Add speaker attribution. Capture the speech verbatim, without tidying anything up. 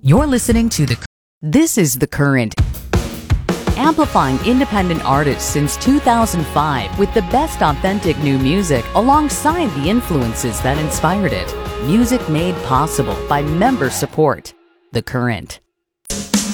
Speaker 1: You're listening to The This is The Current, amplifying independent artists since two thousand five with the best authentic new music alongside the influences that inspired it. Music made possible by member support. The Current.